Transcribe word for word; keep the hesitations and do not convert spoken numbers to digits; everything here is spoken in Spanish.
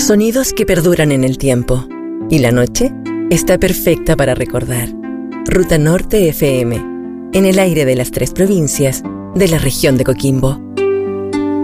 Sonidos que perduran en el tiempo. Y la noche está perfecta para recordar. Ruta Norte F M, en el aire de las tres provincias de la región de Coquimbo.